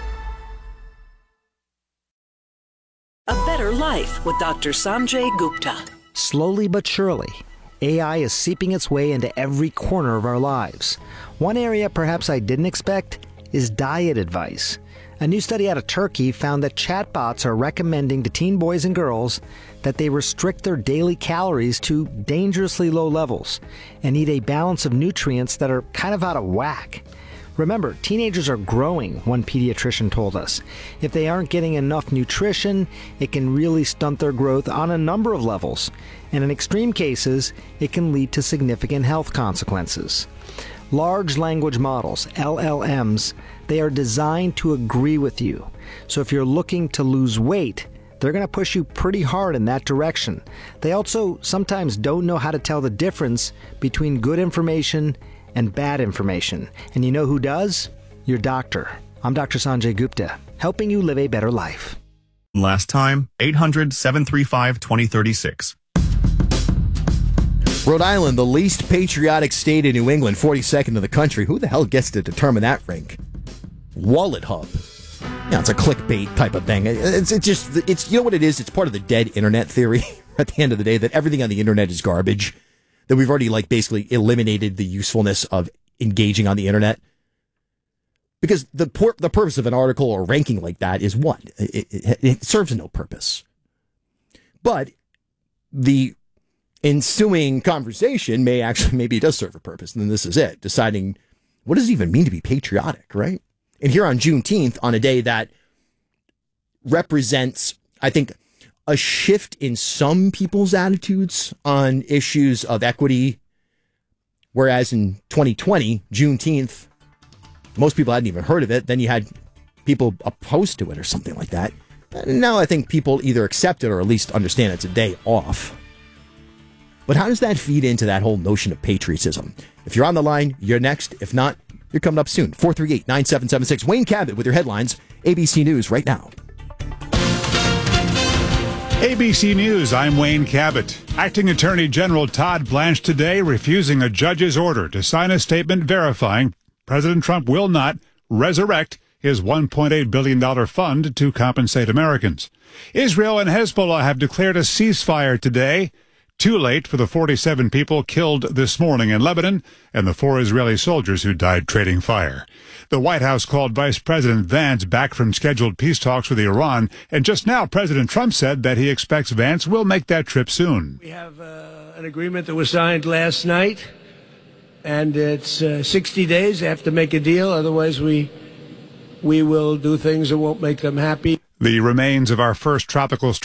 A better life with Dr. Sanjay Gupta. Slowly but surely, AI is seeping its way into every corner of our lives. One area perhaps I didn't expect is diet advice. A new study out of Turkey found that chatbots are recommending to teen boys and girls that they restrict their daily calories to dangerously low levels and eat a balance of nutrients that are kind of out of whack. Remember, teenagers are growing, one pediatrician told us. If they aren't getting enough nutrition, it can really stunt their growth on a number of levels, and in extreme cases, it can lead to significant health consequences. Large language models, LLMs, they are designed to agree with you. So if you're looking to lose weight, they're going to push you pretty hard in that direction. They also sometimes don't know how to tell the difference between good information and bad information. And you know who does? Your doctor. I'm Dr. Sanjay Gupta, helping you live a better life. Last time, 800-735-2036. Rhode Island, the least patriotic state in New England, 42nd in the country. Who the hell gets to determine that rank? Wallet Hub. Yeah, it's a clickbait type of thing. It's you know what it is? It's part of the dead internet theory at the end of the day, that everything on the internet is garbage, that we've already basically eliminated the usefulness of engaging on the internet. Because the purpose of an article or ranking like that is what? It serves no purpose. But the ensuing conversation maybe it does serve a purpose, and then this is it, deciding what does it even mean to be patriotic, right? And here on Juneteenth, on a day that represents, I think, a shift in some people's attitudes on issues of equity, whereas in 2020, Juneteenth, most people hadn't even heard of it. Then you had people opposed to it or something like that. Now I think people either accept it or at least understand it's a day off. But how does that feed into that whole notion of patriotism? If you're on the line, you're next. If not, you're coming up soon. 438-9776. Wayne Cabot with your headlines. ABC News right now. ABC News, I'm Wayne Cabot. Acting Attorney General Todd Blanche today refusing a judge's order to sign a statement verifying President Trump will not resurrect his $1.8 billion fund to compensate Americans. Israel and Hezbollah have declared a ceasefire today. Too late for the 47 people killed this morning in Lebanon and the 4 Israeli soldiers who died trading fire. The White House called Vice President Vance back from scheduled peace talks with Iran, and just now President Trump said that he expects Vance will make that trip soon. We have an agreement that was signed last night, and it's 60 days. They have to make a deal, otherwise we will do things that won't make them happy. The remains of our first tropical storm